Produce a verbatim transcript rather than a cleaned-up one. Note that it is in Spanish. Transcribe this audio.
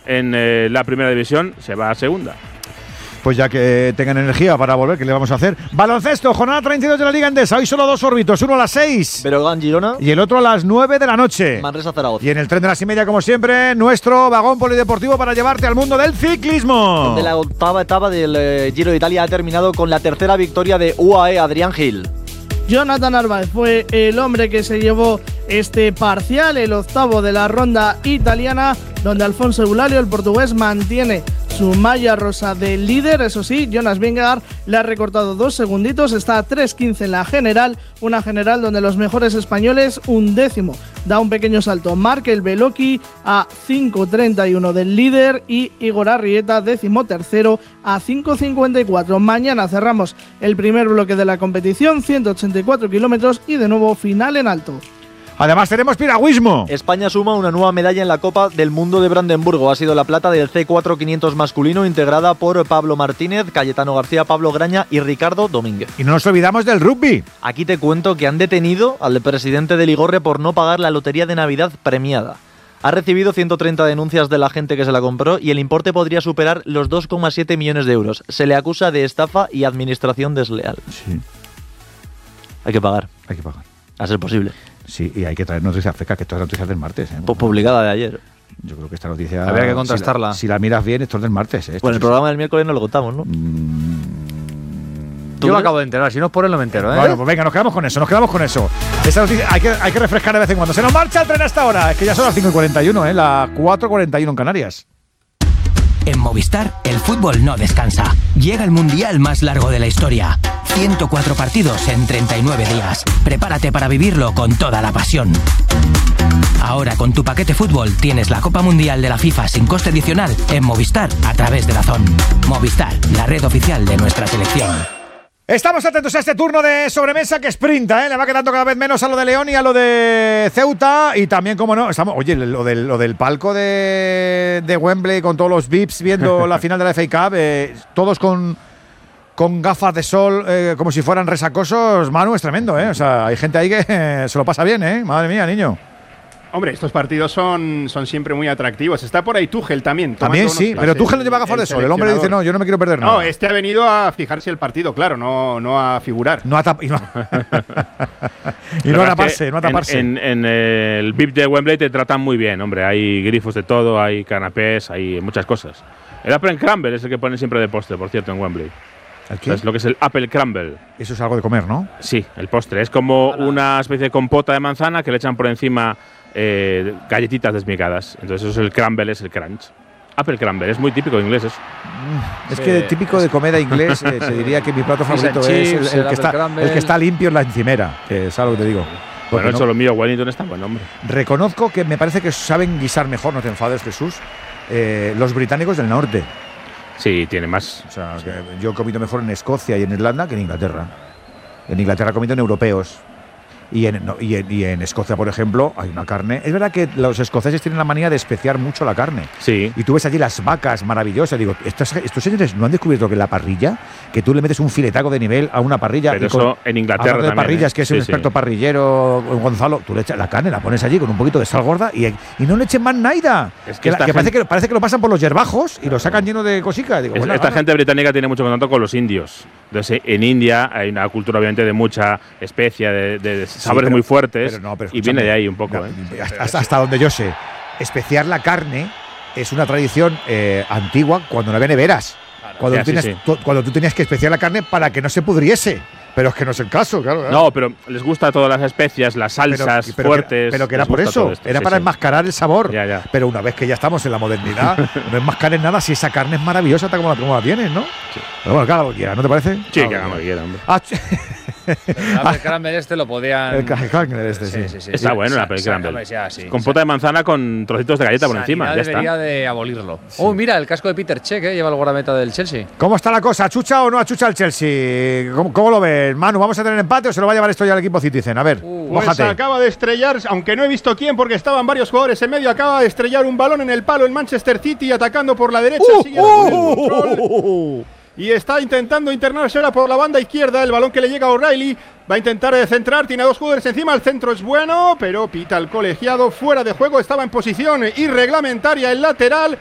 en eh, la primera división, se va a segunda. Pues ya que tengan energía para volver, ¿qué le vamos a hacer? Baloncesto, jornada treinta y dos de la Liga Endesa. Hoy solo dos órbitos, uno a las seis. Breogán, Girona. Y el otro a las nueve de la noche. Manresa, Zaragoza. Y en el tren de las y media, como siempre, nuestro vagón polideportivo para llevarte al mundo del ciclismo. De la octava etapa del eh, Giro de Italia ha terminado con la tercera victoria de U A E, Adrián Gil. Jonathan Narváez fue el hombre que se llevó este parcial, el octavo de la ronda italiana, donde Alfonso Eulalio, el portugués, mantiene su malla rosa del líder. Eso sí, Jonas Vingegaard le ha recortado dos segunditos, está a tres quince en la general, una general donde los mejores españoles un décimo. Da un pequeño salto Markel Beloki a cinco treinta y uno del líder y Igor Arrieta décimo tercero a cinco cincuenta y cuatro. Mañana cerramos el primer bloque de la competición, ciento ochenta y cuatro kilómetros y de nuevo final en alto. Además tenemos piragüismo. España suma una nueva medalla en la Copa del Mundo de Brandenburgo. Ha sido la plata del C cuatro quinientos masculino, integrada por Pablo Martínez, Cayetano García, Pablo Graña y Ricardo Domínguez. Y no nos olvidamos del rugby. Aquí te cuento que han detenido al presidente de Ligorre por no pagar la lotería de Navidad premiada. Ha recibido ciento treinta denuncias de la gente que se la compró y el importe podría superar los dos coma siete millones de euros. Se le acusa de estafa y administración desleal. Sí. Hay que pagar. Hay que pagar. A ser posible. Sí, y hay que traer noticias frescas, que esto es noticias del martes. ¿eh? Pues publicada de ayer. Yo creo que esta noticia… Habría que contrastarla. Si la, si la miras bien, esto es del martes. ¿eh? Bueno, el programa del miércoles no lo contamos, ¿no? Mm, Yo me acabo de enterar, si no es por él no me entero, ¿eh? Bueno, pues venga, nos quedamos con eso, nos quedamos con eso. Esa noticia hay que, hay que refrescar de vez en cuando. Se nos marcha el tren hasta ahora. Es que ya son las cinco y cuarenta y uno, ¿eh? Las cuatro y cuarenta y uno en Canarias. En Movistar, el fútbol no descansa. Llega el mundial más largo de la historia. ciento cuatro partidos en treinta y nueve días. Prepárate para vivirlo con toda la pasión. Ahora con tu paquete fútbol tienes la Copa Mundial de la FIFA sin coste adicional en Movistar a través de Dazón. Movistar, la red oficial de nuestra selección. Estamos atentos a este turno de sobremesa que sprinta, ¿eh? Le va quedando cada vez menos a lo de León y a lo de Ceuta. Y también, como no, estamos, oye, lo del, lo del palco de, de Wembley con todos los V I Ps viendo la final de la F A Cup, eh, todos con, con gafas de sol, eh, como si fueran resacosos. Manu, es tremendo, ¿eh? O sea, hay gente ahí que eh, se lo pasa bien, ¿eh? Madre mía, niño. Hombre, estos partidos son, son siempre muy atractivos. Está por ahí Tuchel también. También sí, pero Tuchel no lleva gafas de sol. El hombre dice, no, yo no me quiero perder nada. No, este ha venido a fijarse el partido, claro, no, no a figurar. No a tap- y no, y no a taparse, no a taparse. En, en, en el V I P de Wembley te tratan muy bien, hombre. Hay grifos de todo, hay canapés, hay muchas cosas. El Apple Crumble es el que ponen siempre de postre, por cierto, en Wembley. ¿El qué? Es lo que es el Apple Crumble. Eso es algo de comer, ¿no? Sí, el postre. Es como una especie de compota de manzana que le echan por encima eh, galletitas desmigadas. Entonces eso es el crumble, es el crunch. Apple Crumble, es muy típico de inglés eso. Es sí. que típico de comida inglés, eh, te diría que mi plato favorito es el, el, el, que está, el que está limpio en la encimera, que es algo que te digo. Bueno, no, eso lo mío, Wellington está buen hombre. Reconozco que me parece que saben guisar mejor, no te enfades, Jesús, eh, los británicos del norte. Sí, tiene más. O sea, que yo he comido mejor en Escocia y en Irlanda que en Inglaterra. En Inglaterra he comido en europeos. Y en, no, y, en, y en Escocia, por ejemplo, hay una carne. Es verdad que los escoceses tienen la manía de especiar mucho la carne. Sí. Y tú ves allí las vacas maravillosas. Digo, estos, estos señores no han descubierto que en la parrilla, que tú le metes un filetaco de nivel a una parrilla. Pero y con, eso en Inglaterra de también. parrillas, ¿eh? que es sí, un experto sí. parrillero, Gonzalo, tú le echas la carne, la pones allí con un poquito de sal gorda y, y no le echen más nada. Es que, que, la, que, gente, parece que parece que lo pasan por los yerbajos y lo sacan lleno de cositas. Digo, es, bueno, esta vale. gente británica tiene mucho contacto con los indios. Entonces, en India hay una cultura, obviamente, de mucha especia, de, de sabores sí, pero, muy fuertes. Pero no, pero y viene de ahí un poco. No, ¿eh? hasta, hasta donde yo sé, especiar la carne es una tradición eh, antigua cuando no había neveras. Claro. Cuando, ya, tú tenías, sí, sí. tú, cuando tú tenías que especiar la carne para que no se pudriese. Pero es que no es el caso, claro. claro. No, pero les gusta todas las especias, las salsas pero, pero fuertes. Que, pero que era por eso, esto, era sí, para sí. enmascarar el sabor. Ya, ya. Pero una vez que ya estamos en la modernidad, no enmascares nada si esa carne es maravillosa, tal como la, como la tienes, ¿no? Sí. Pero bueno, que haga lo que quiera, ¿no te parece? Sí, que haga lo que quiera, hombre. Ah, el Apple Crumble este lo podían… El Crumble este, sí. sí, sí, sí. Está sí, bueno el Apple Crumble. Con pota de manzana con trocitos de galleta por encima. Ya debería está. de abolirlo. Sí. Oh, mira, el casco de Peter Cech, ¿eh? Lleva el guardameta del Chelsea. ¿Cómo está la cosa? ¿Achucha o no achucha el Chelsea? ¿Cómo, cómo lo ves, Manu? ¿Vamos a tener empate o se lo va a llevar esto ya al equipo Citizen? A ver, uh, pues acaba de estrellar, aunque no he visto quién porque estaban varios jugadores en medio, acaba de estrellar un balón en el palo en Manchester City atacando por la derecha. Uh, sigue uh, el control. uh, uh, Y está intentando internarse ahora por la banda izquierda. El balón que le llega a O'Reilly. Va a intentar centrar. Tiene a dos jugadores encima. El centro es bueno, pero pita el colegiado fuera de juego. Estaba en posición irreglamentaria el lateral.